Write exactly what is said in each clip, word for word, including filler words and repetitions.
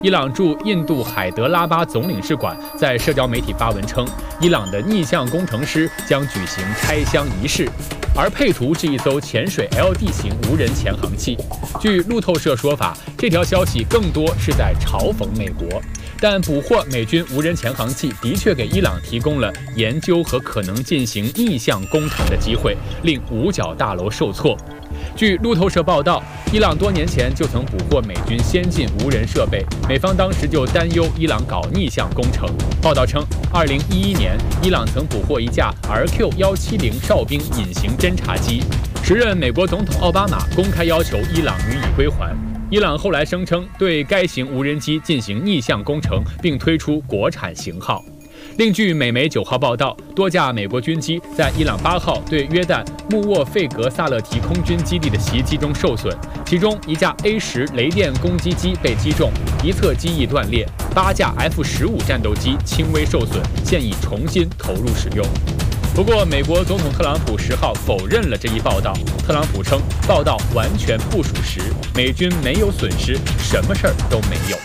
伊朗驻印度海德拉巴总领事馆在社交媒体发文称，伊朗的逆向工程师将举行开箱仪式，而配图是一艘潜水 L D 型无人潜航器。据路透社说法，这条消息更多是在嘲讽美国，但捕获美军无人潜航器的确给伊朗提供了研究和可能进行逆向工程的机会，令五角大楼受挫。据路透社报道，伊朗多年前就曾捕获美军先进无人设备，美方当时就担忧伊朗搞逆向工程。报道称，二零一一年，伊朗曾捕获一架 R Q 一七零哨兵隐形侦察机，时任美国总统奥巴马公开要求伊朗予以归还。伊朗后来声称对该型无人机进行逆向工程，并推出国产型号。另据美媒九号报道，多架美国军机在伊朗八号对约旦穆沃费格萨勒提空军基地的袭击中受损，其中一架 A 十雷电攻击机被击中，一侧机翼断裂；八架 F 十五战斗机轻微受损，现已重新投入使用。不过，美国总统特朗普十号否认了这一报道。特朗普称，报道完全不属实，美军没有损失，什么事儿都没有。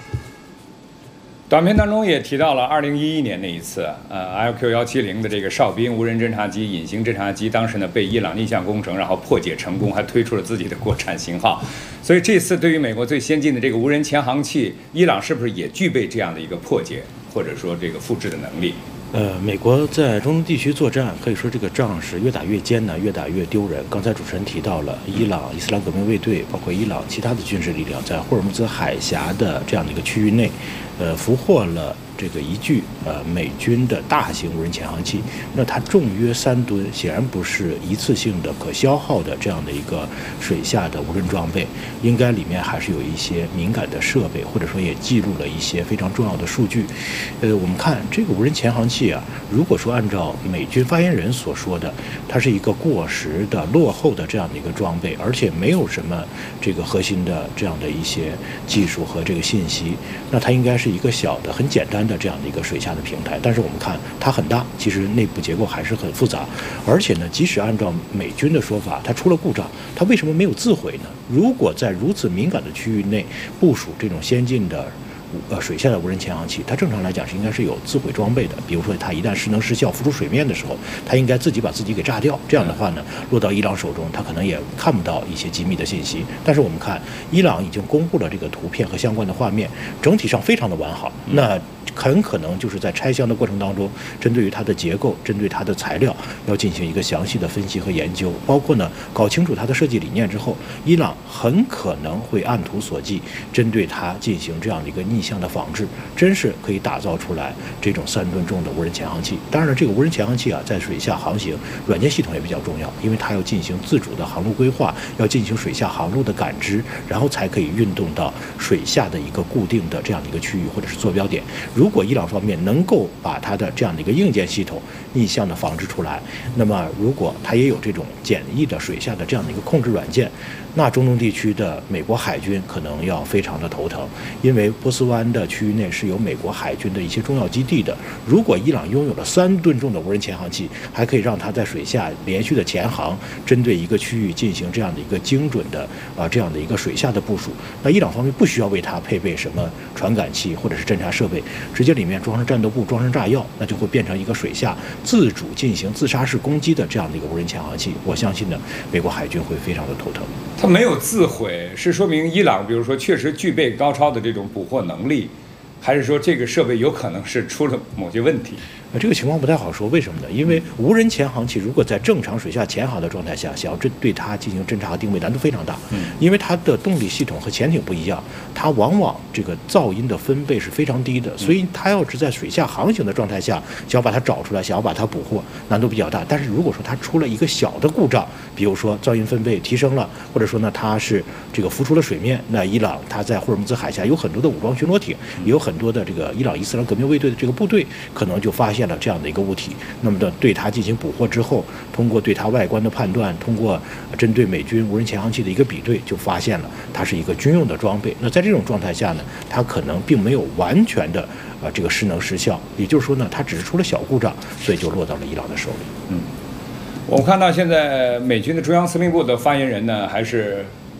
短片当中也提到了二零一一年那一次，呃 ，L Q 一七零的这个哨兵无人侦察机、隐形侦察机，当时呢被伊朗逆向工程，然后破解成功，还推出了自己的国产型号。所以这次对于美国最先进的这个无人潜航器，伊朗是不是也具备这样的一个破解或者说这个复制的能力？ 呃，美国在中东地区作战，可以说这个仗是越打越艰难，越打越丢人。刚才主持人提到了伊朗伊斯兰革命卫队，包括伊朗其他的军事力量，在霍尔木兹海峡的这样的一个区域内，呃，俘获了这个一具呃美军的大型无人潜航器。那它重约三吨，显然不是一次性的可消耗的这样的一个水下的无人装备，应该里面还是有一些敏感的设备，或者说也记录了一些非常重要的数据。呃，我们看这个无人潜航器啊，如果说按照美军发言人所说的，它是一个过时的、落后的这样的一个装备，而且没有什么这个核心的这样的一些技术和这个信息，那它应该是一个小的、很简单的这样的一个水下的平台。但是我们看它很大，其实内部结构还是很复杂，而且呢，即使按照美军的说法，它出了故障，它为什么没有自毁呢？如果在如此敏感的区域内部署这种先进的呃，水下的无人潜航器，它正常来讲是应该是有自毁装备的。比如说，它一旦失能失效、浮出水面的时候，它应该自己把自己给炸掉。这样的话呢，落到伊朗手中，它可能也看不到一些机密的信息。但是我们看，伊朗已经公布了这个图片和相关的画面，整体上非常的完好。那很可能就是在拆箱的过程当中，针对于它的结构、针对它的材料，要进行一个详细的分析和研究，包括呢搞清楚它的设计理念之后，伊朗很可能会按图索骥，针对它进行这样的一个逆向的仿制，真是可以打造出来这种三吨重的无人潜航器。当然了，这个无人潜航器啊，在水下航行，软件系统也比较重要，因为它要进行自主的航路规划，要进行水下航路的感知，然后才可以运动到水下的一个固定的这样的一个区域或者是坐标点。如果伊朗方面能够把它的这样的一个硬件系统逆向的仿制出来，那么如果它也有这种简易的水下的这样的一个控制软件，那中东地区的美国海军可能要非常的头疼，因为波斯湾的区域内是有美国海军的一些重要基地的。如果伊朗拥有了三吨重的无人潜航器，还可以让它在水下连续的潜航，针对一个区域进行这样的一个精准的啊、呃、这样的一个水下的部署，那伊朗方面不需要为它配备什么传感器或者是侦察设备，直接里面装上战斗部、装上炸药，那就会变成一个水下自主进行自杀式攻击的这样的一个无人潜航器。我相信呢，美国海军会非常的头疼。 它没有自毁，是说明伊朗，比如说确实具备高超的这种捕获能力，还是说这个设备有可能是出了某些问题？ 这个情况不太好说，为什么呢？因为无人潜航器如果在正常水下潜航的状态下，想要针对它进行侦察和定位难度非常大，因为它的动力系统和潜艇不一样，它往往这个噪音的分贝是非常低的，所以它要是在水下航行的状态下，想要把它找出来，想要把它捕获，难度比较大。但是如果说它出了一个小的故障，比如说噪音分贝提升了，或者说呢它是这个浮出了水面，那伊朗它在霍尔木兹海峡有很多的武装巡逻艇，也有很多的这个伊朗伊斯兰革命卫队的这个部队，可能就发现了这样的一个物体，那么的对它进行捕获之后，通过对它外观的判断，通过针对美军无人潜航器的一个比对，就发现了它是一个军用的装备。那在这种状态下呢，它可能并没有完全的啊、呃、这个失能失效，也就是说呢，它只是出了小故障，所以就落到了伊朗的手里。 嗯，我们看到现在美军的中央司令部的发言人呢，还是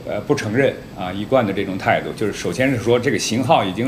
呃不承认啊，一贯的这种态度，就是首先是说这个型号已经